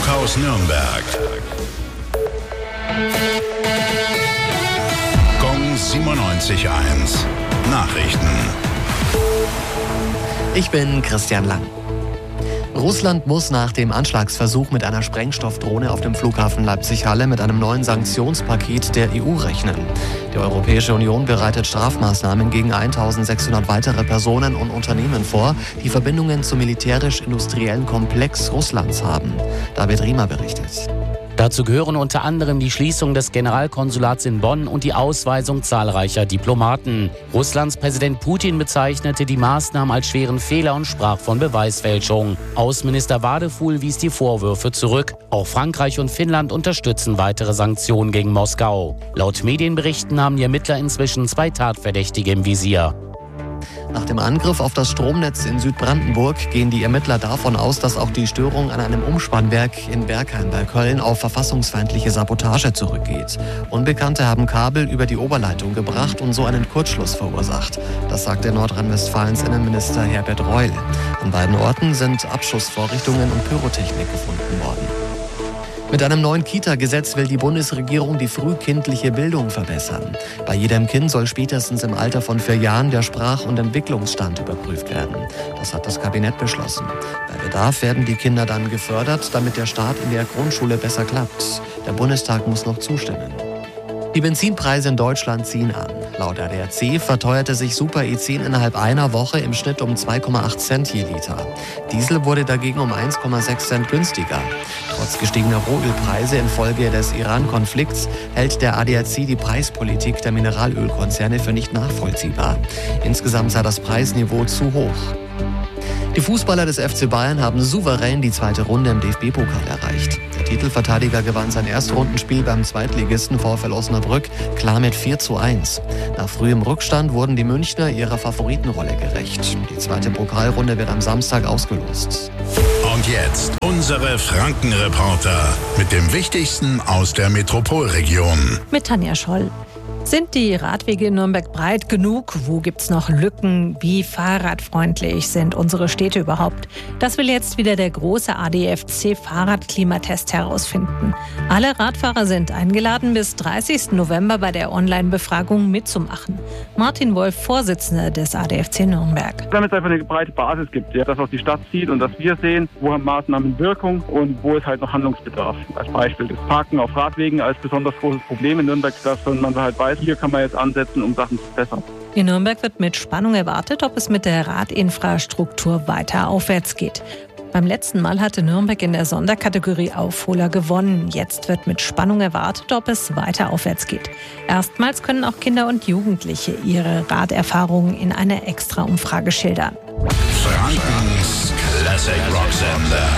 Funkhaus Nürnberg. Gong 97.1. Nachrichten. Ich bin Christian Lang. Russland muss nach dem Anschlagsversuch mit einer Sprengstoffdrohne auf dem Flughafen Leipzig-Halle mit einem neuen Sanktionspaket der EU rechnen. Die Europäische Union bereitet Strafmaßnahmen gegen 1600 weitere Personen und Unternehmen vor, die Verbindungen zum militärisch-industriellen Komplex Russlands haben. David Riemer berichtet. Dazu gehören unter anderem die Schließung des Generalkonsulats in Bonn und die Ausweisung zahlreicher Diplomaten. Russlands Präsident Putin bezeichnete die Maßnahmen als schweren Fehler und sprach von Beweisfälschung. Außenminister Wadefuhl wies die Vorwürfe zurück. Auch Frankreich und Finnland unterstützen weitere Sanktionen gegen Moskau. Laut Medienberichten haben die Ermittler inzwischen 2 Tatverdächtige im Visier. Nach dem Angriff auf das Stromnetz in Südbrandenburg gehen die Ermittler davon aus, dass auch die Störung an einem Umspannwerk in Bergheim bei Köln auf verfassungsfeindliche Sabotage zurückgeht. Unbekannte haben Kabel über die Oberleitung gebracht und so einen Kurzschluss verursacht. Das sagte Nordrhein-Westfalens Innenminister Herbert Reul. An beiden Orten sind Abschussvorrichtungen und Pyrotechnik gefunden worden. Mit einem neuen Kita-Gesetz will die Bundesregierung die frühkindliche Bildung verbessern. Bei jedem Kind soll spätestens im Alter von 4 Jahren der Sprach- und Entwicklungsstand überprüft werden. Das hat das Kabinett beschlossen. Bei Bedarf werden die Kinder dann gefördert, damit der Start in der Grundschule besser klappt. Der Bundestag muss noch zustimmen. Die Benzinpreise in Deutschland ziehen an. Laut ADAC verteuerte sich Super E10 innerhalb einer Woche im Schnitt um 2,8 Cent je Liter. Diesel wurde dagegen um 1,6 Cent günstiger. Trotz gestiegener Rohölpreise infolge des Iran-Konflikts hält der ADAC die Preispolitik der Mineralölkonzerne für nicht nachvollziehbar. Insgesamt sei das Preisniveau zu hoch. Die Fußballer des FC Bayern haben souverän die 2. Runde im DFB-Pokal erreicht. Der Titelverteidiger gewann sein Erstrundenspiel beim Zweitligisten VfL Osnabrück klar mit 4:1. Nach frühem Rückstand wurden die Münchner ihrer Favoritenrolle gerecht. Die 2. Pokalrunde wird am Samstag ausgelost. Und jetzt unsere Franken-Reporter mit dem Wichtigsten aus der Metropolregion. Mit Tanja Scholl. Sind die Radwege in Nürnberg breit genug? Wo gibt's noch Lücken? Wie fahrradfreundlich sind unsere Städte überhaupt? Das will jetzt wieder der große ADFC-Fahrradklimatest herausfinden. Alle Radfahrer sind eingeladen, bis 30. November bei der Online-Befragung mitzumachen. Martin Wolf, Vorsitzender des ADFC Nürnberg. Damit es einfach eine breite Basis gibt, ja, das, was die Stadt sieht und das wir sehen, wo haben Maßnahmen Wirkung und wo ist halt noch Handlungsbedarf. Als Beispiel das Parken auf Radwegen als besonders großes Problem in Nürnberg, dass man halt weiß, hier kann man jetzt ansetzen, um Sachen zu verbessern. In Nürnberg wird mit Spannung erwartet, ob es mit der Radinfrastruktur weiter aufwärts geht. Beim letzten Mal hatte Nürnberg in der Sonderkategorie Aufholer gewonnen. Jetzt wird mit Spannung erwartet, ob es weiter aufwärts geht. Erstmals können auch Kinder und Jugendliche ihre Raderfahrungen in einer Extra-Umfrage schildern. Frankens Classic Rock Sender.